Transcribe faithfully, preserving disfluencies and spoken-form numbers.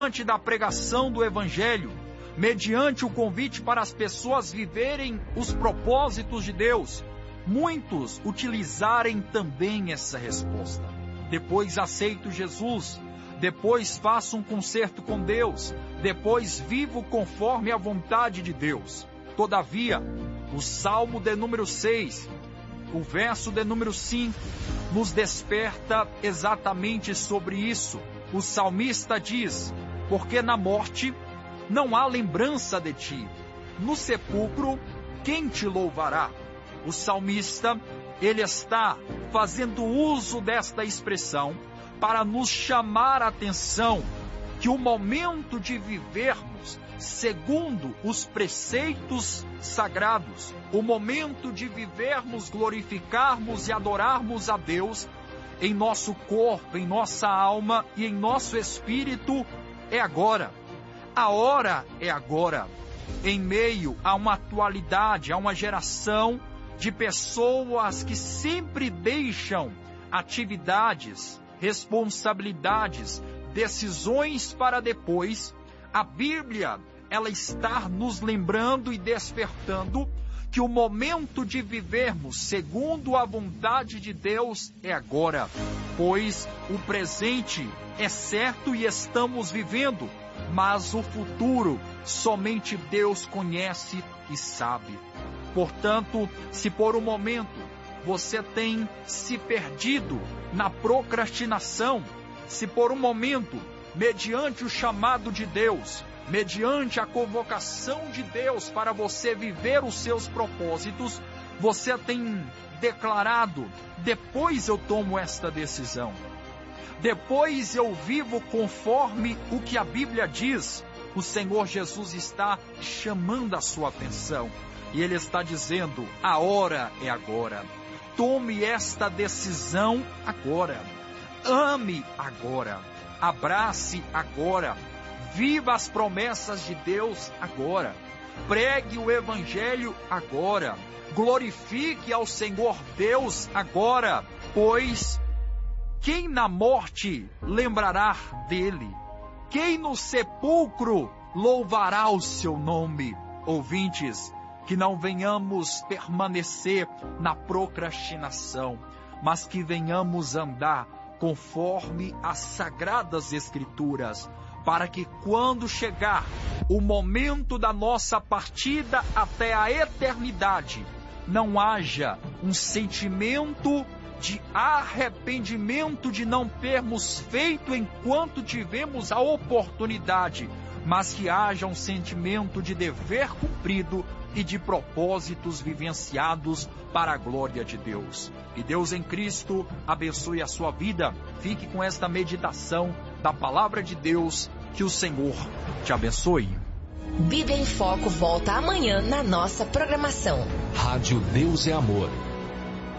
mediante da pregação do Evangelho, mediante o convite para as pessoas viverem os propósitos de Deus, muitos utilizarem também essa resposta. Depois aceito Jesus, depois faço um concerto com Deus, depois vivo conforme a vontade de Deus. Todavia, o Salmo de número seis, o verso de número cinco, nos desperta exatamente sobre isso. O salmista diz: porque na morte não há lembrança de ti, no sepulcro quem te louvará? O salmista, ele está fazendo uso desta expressão para nos chamar a atenção que o momento de vivermos segundo os preceitos sagrados, o momento de vivermos, glorificarmos e adorarmos a Deus em nosso corpo, em nossa alma e em nosso espírito, é agora. A hora é agora, em meio a uma atualidade, a uma geração de pessoas que sempre deixam atividades, responsabilidades, decisões para depois. A Bíblia, ela está nos lembrando e despertando que o momento de vivermos segundo a vontade de Deus é agora, pois o presente é certo e estamos vivendo, mas o futuro somente Deus conhece e sabe. Portanto, se por um momento você tem se perdido na procrastinação, se por um momento, mediante o chamado de Deus, mediante a convocação de Deus para você viver os seus propósitos, você tem declarado: depois eu tomo esta decisão, depois eu vivo conforme o que a Bíblia diz. O Senhor Jesus está chamando a sua atenção e Ele está dizendo: a hora é agora. Tome esta decisão agora. Ame agora. Abrace agora. Viva as promessas de Deus agora. Pregue o Evangelho agora. Glorifique ao Senhor Deus agora. Pois quem na morte lembrará dele? Quem no sepulcro louvará o seu nome? Ouvintes, que não venhamos permanecer na procrastinação, mas que venhamos andar conforme as sagradas Escrituras, para que quando chegar o momento da nossa partida até a eternidade, não haja um sentimento de arrependimento de não termos feito enquanto tivemos a oportunidade, mas que haja um sentimento de dever cumprido e de propósitos vivenciados para a glória de Deus. Que Deus em Cristo abençoe a sua vida. Fique com esta meditação da Palavra de Deus. Que o Senhor te abençoe. Bíblia em Foco volta amanhã na nossa programação. Rádio Deus é Amor.